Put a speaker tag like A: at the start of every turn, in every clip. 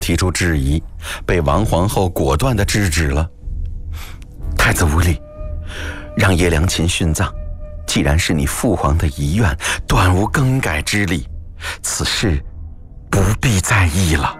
A: 提出质疑，被王皇后果断地制止了。太子无礼，让叶良禽殉葬，既然是你父皇的遗愿，断无更改之理，此事不必在意了。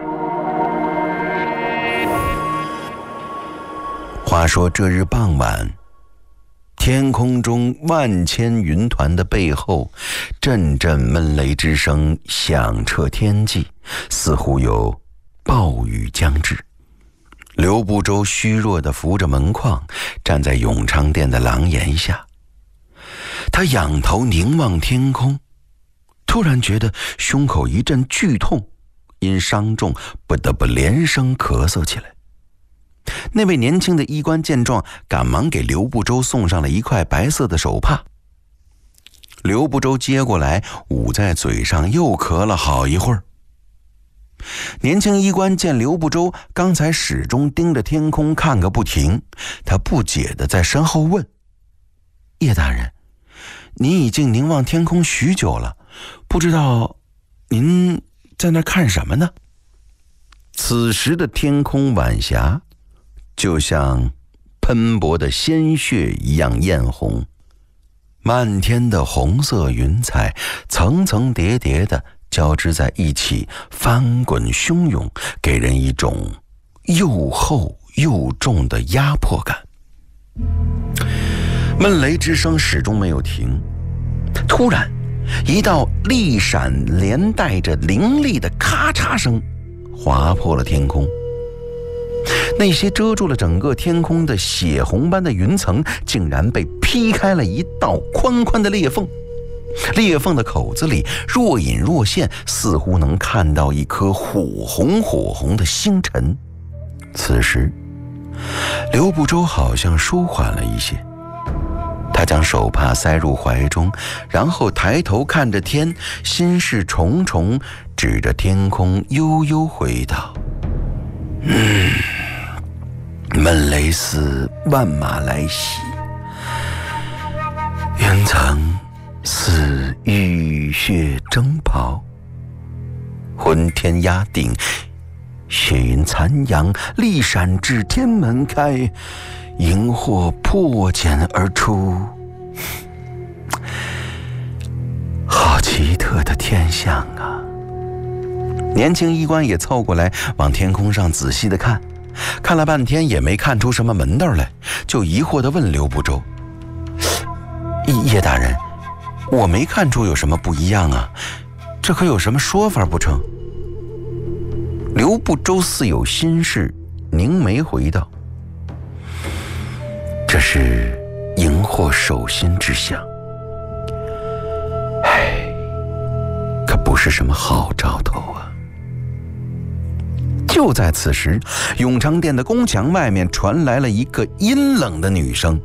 A: 话说这日傍晚，天空中万千云团的背后，阵阵闷雷之声响彻天际，似乎有暴雨将至。刘不周虚弱地扶着门框，站在永昌殿的廊檐下。他仰头凝望天空，突然觉得胸口一阵剧痛，因伤重不得不连声咳嗽起来。那位年轻的医官见状，赶忙给刘不周送上了一块白色的手帕。刘不周接过来，捂在嘴上，又咳了好一会儿。年轻医官见刘不周刚才始终盯着天空看个不停，他不解地在身后问：叶大人，您已经凝望天空许久了，不知道您在那看什么呢？此时的天空晚霞就像喷薄的鲜血一样艳红，漫天的红色云彩层层叠叠地交织在一起，翻滚汹涌，给人一种又厚又重的压迫感。闷雷之声始终没有停，突然一道利闪连带着凌厉的咔嚓声划破了天空。那些遮住了整个天空的血红般的云层竟然被劈开了一道宽宽的裂缝，裂缝的口子里若隐若现，似乎能看到一颗火红的星辰。此时刘不周好像舒缓了一些，他将手帕塞入怀中，然后抬头看着天，心事重重，指着天空悠悠回道：闷雷似万马来袭，云层似浴血征袍，浑天压顶，血云残阳，利闪至天门开，荧惑破茧而出。好奇特的天象啊！年轻医官也凑过来往天空上仔细地看，看了半天也没看出什么门道来，就疑惑地问刘不周：叶大人，我没看出有什么不一样啊，这可有什么说法不成？刘不周似有心事，凝眉回道：这是荧惑守心之象，可不是什么好兆头啊。就在此时，永昌殿的宫墙外面传来了一个阴冷的女声：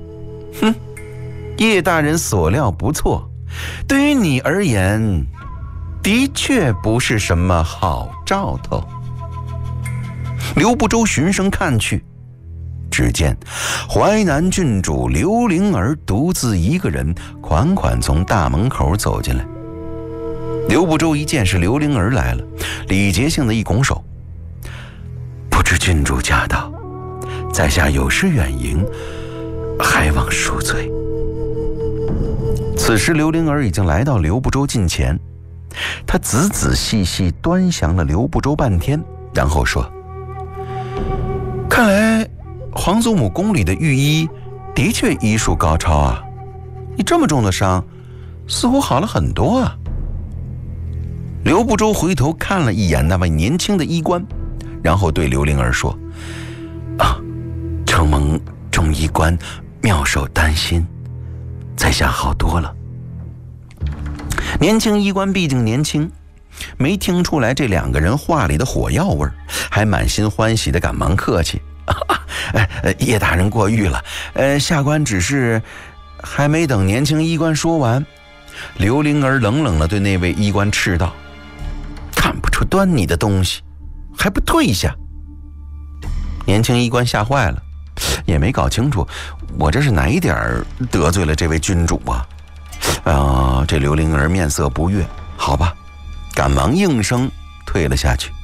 A: 叶大人所料不错，对于你而言的确不是什么好兆头。刘不周循声看去，只见淮南郡主刘灵儿独自一个人款款从大门口走进来。刘不周一见是刘灵儿来了，礼节性的一拱手：不知郡主驾到，在下有失远迎，还望恕罪。此时刘灵儿已经来到刘不周近前，她仔仔细细端详了刘不周半天，然后说：看来皇祖母宫里的御医的确医术高超啊，你这么重的伤似乎好了很多啊。刘不周回头看了一眼那位年轻的医官，然后对刘灵儿说：承蒙众医官妙手丹心，在下好多了。年轻医官毕竟年轻，没听出来这两个人话里的火药味，还满心欢喜的赶忙客气：叶大人过誉了，下官只是……还没等年轻医官说完，刘灵儿冷冷地对那位医官斥道：看不出端倪的东西还不退下！年轻医官吓坏了，也没搞清楚我这是哪一点得罪了这位君主啊。这刘灵儿面色不悦，好吧，赶忙应声退了下去。